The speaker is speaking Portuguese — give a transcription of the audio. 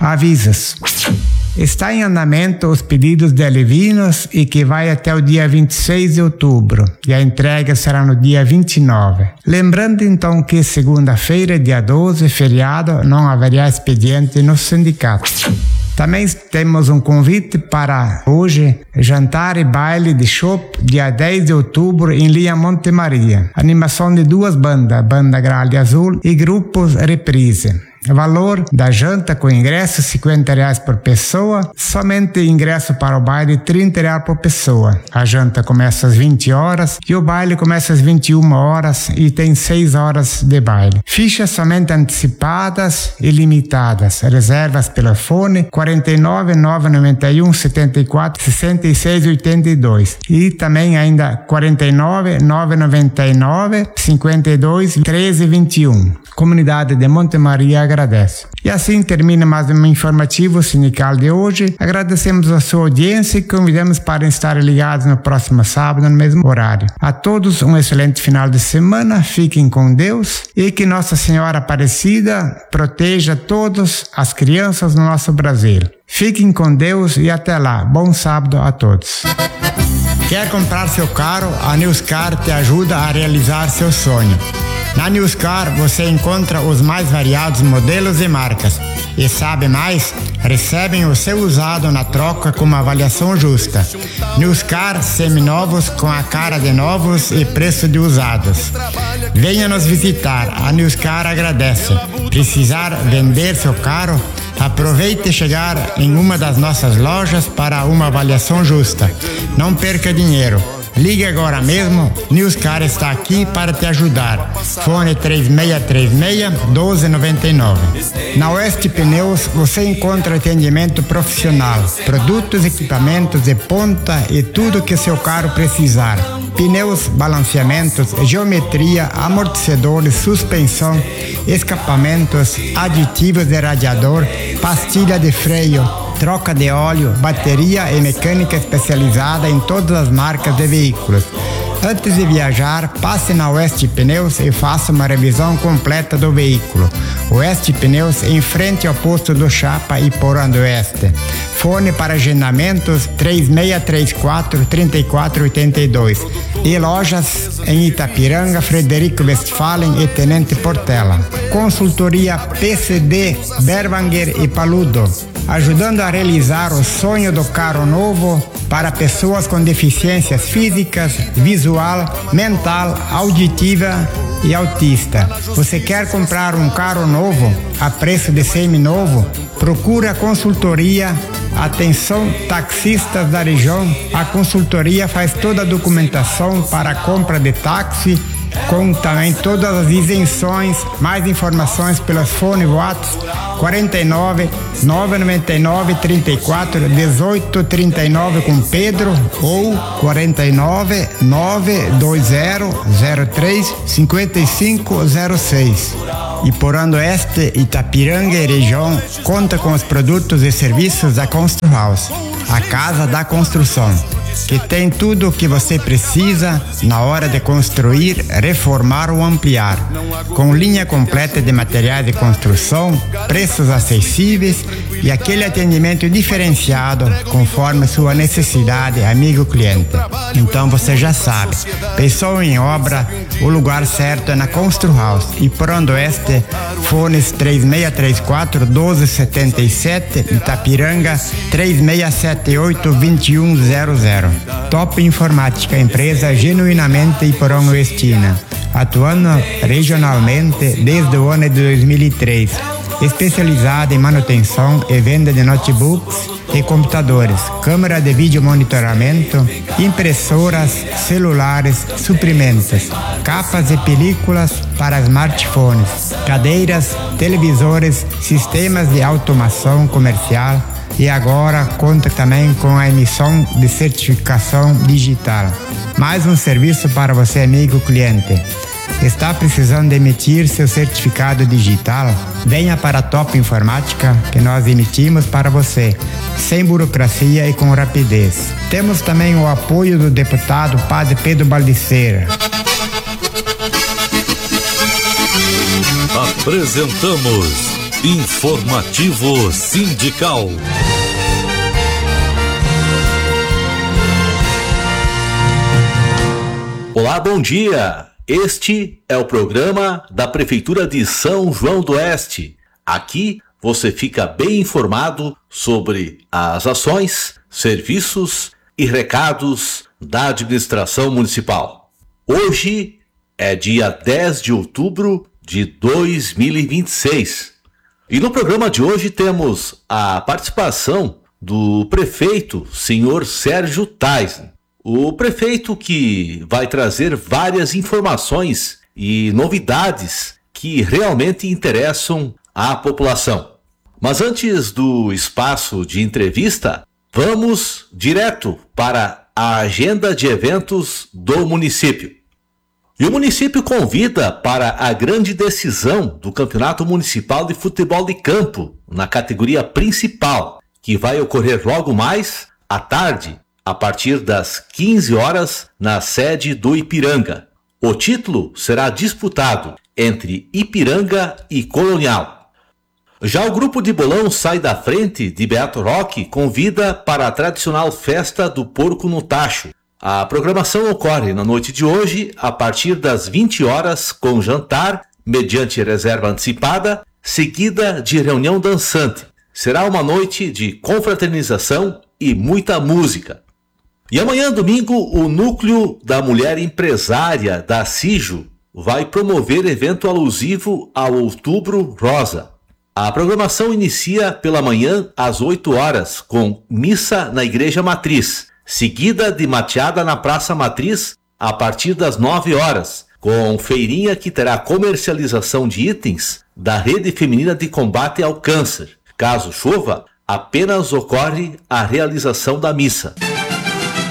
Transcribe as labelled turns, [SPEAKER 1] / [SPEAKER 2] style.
[SPEAKER 1] Avisos. Está em andamento os pedidos de alevinos e que vai até o dia 26 de outubro e a entrega será no dia 29. Lembrando então que segunda-feira, dia 12, feriado, não haverá expediente no sindicato. Também temos um convite para hoje, jantar e baile de chopp, dia 10 de outubro, em Linha Monte Maria. Animação de duas bandas, Banda Gralha Azul e Grupos Reprise. Valor da janta com ingresso R$50 por pessoa, somente ingresso para o baile R$30 por pessoa. A janta começa às 20 horas e o baile começa às 21 horas e tem 6 horas de baile. Fichas somente antecipadas e limitadas. Reservas pelo fone 49 991 74 66 82 e também ainda 49 999 52 13 21. Comunidade de Monte Maria agradece. E assim termina mais um informativo sindical de hoje. Agradecemos a sua audiência e convidamos para estar ligados no próximo sábado, no mesmo horário. A todos um excelente final de semana, fiquem com Deus e que Nossa Senhora Aparecida proteja todas as crianças no nosso Brasil. Fiquem com Deus e até lá. Bom sábado a todos. Quer comprar seu carro? A Newscar te ajuda a realizar seu sonho. Na Newscar você encontra os mais variados modelos e marcas. E sabe mais? Recebem o seu usado na troca com uma avaliação justa. Newscar seminovos com a cara de novos e preço de usados. Venha nos visitar, a Newscar agradece. Precisar vender seu carro? Aproveite e chegar em uma das nossas lojas para uma avaliação justa. Não perca dinheiro. Ligue agora mesmo, Newscar está aqui para te ajudar. Fone 3636-1299. Na Oeste Pneus você encontra atendimento profissional, produtos, equipamentos de ponta e tudo que seu carro precisar. Pneus, balanceamentos, geometria, amortecedores, suspensão, escapamentos, aditivos de radiador, pastilha de freio, troca de óleo, bateria e mecânica especializada em todas as marcas de veículos. Antes de viajar, passe na Oeste Pneus e faça uma revisão completa do veículo. Oeste Pneus, em frente ao posto do Chapa e Porã do Oeste. Fone para agendamentos 3634-3482. E lojas em Itapiranga, Frederico Westphalen e Tenente Portela. Consultoria PCD, Berwanger e Paludo, ajudando a realizar o sonho do carro novo para pessoas com deficiências físicas, visual, mental, auditiva e autista. Você quer comprar um carro novo a preço de seminovo? Procura a consultoria. Atenção taxistas da região, a consultoria faz toda a documentação para a compra de táxi, com também todas as isenções. Mais informações pelos fone WhatsApp 49 999 34 18 39 com Pedro ou 49 920 03 55 06. E Porã do Oeste, Itapiranga e região conta com os produtos e serviços da Constru House, a casa da construção, que tem tudo o que você precisa na hora de construir, reformar ou ampliar, com linha completa de materiais de construção, preços acessíveis e aquele atendimento diferenciado conforme sua necessidade, amigo cliente. Então você já sabe, pensou em obra, o lugar certo é na Constru House. E Porã do Oeste, fones 3634-1277, Itapiranga 3678-2100. Top Informática, empresa genuinamente iporã-oestina, atuando regionalmente desde o ano de 2003, especializada em manutenção e venda de notebooks e computadores, câmera de vídeo monitoramento, impressoras, celulares, suprimentos, capas e películas para smartphones, cadeiras, televisores, sistemas de automação comercial e agora conta também com a emissão de certificação digital. Mais um serviço para você, amigo cliente. Está precisando emitir seu certificado digital? Venha para a Top Informática que nós emitimos para você, sem burocracia e com rapidez. Temos também o apoio do deputado Padre Pedro Baldiceira.
[SPEAKER 2] Apresentamos Informativo Sindical. Olá, bom dia! Este é o programa da Prefeitura de São João do Oeste. Aqui você fica bem informado sobre as ações, serviços e recados da administração municipal. Hoje é dia 10 de outubro de 2026. E no programa de hoje temos a participação do prefeito, senhor Sérgio Taisen. O prefeito que vai trazer várias informações e novidades que realmente interessam à população. Mas antes do espaço de entrevista, vamos direto para a agenda de eventos do município. E o município convida para a grande decisão do Campeonato Municipal de Futebol de Campo, na categoria principal, que vai ocorrer logo mais à tarde, a partir das 15 horas, na sede do Ipiranga. O título será disputado entre Ipiranga e Colonial. Já o grupo de bolão Sai da Frente, de Beato Roque, convida para a tradicional festa do Porco no Tacho. A programação ocorre na noite de hoje, a partir das 20 horas, com jantar, mediante reserva antecipada, seguida de reunião dançante. Será uma noite de confraternização e muita música. E amanhã, domingo, o Núcleo da Mulher Empresária da CIJO vai promover evento alusivo ao Outubro Rosa. A programação inicia pela manhã às 8 horas, com missa na Igreja Matriz, seguida de mateada na Praça Matriz a partir das 9 horas, com feirinha que terá comercialização de itens da Rede Feminina de Combate ao Câncer. Caso chova, apenas ocorre a realização da missa.